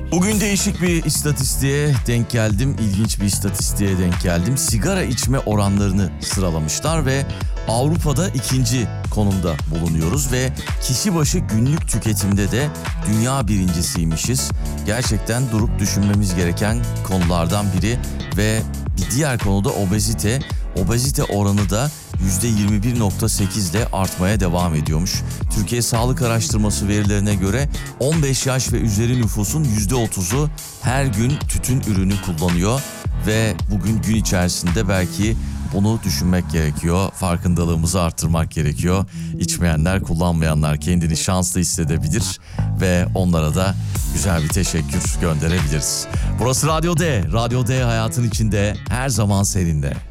Bugün değişik bir istatistiğe denk geldim. İlginç bir istatistiğe denk geldim. Sigara içme oranlarını sıralamışlar ve Avrupa'da ikinci konumda bulunuyoruz ve kişi başı günlük tüketimde de dünya birincisiymişiz. Gerçekten durup düşünmemiz gereken konulardan biri ve bir diğer konu da obezite. Obezite oranı da %21.8 ile artmaya devam ediyormuş. Türkiye Sağlık Araştırması verilerine göre 15 yaş ve üzeri nüfusun %30'u her gün tütün ürünü kullanıyor ve bugün gün içerisinde belki bunu düşünmek gerekiyor. Farkındalığımızı arttırmak gerekiyor. İçmeyenler, kullanmayanlar kendini şanslı hissedebilir ve onlara da güzel bir teşekkür gönderebiliriz. Burası Radyo D. Radyo D hayatın içinde her zaman seninle.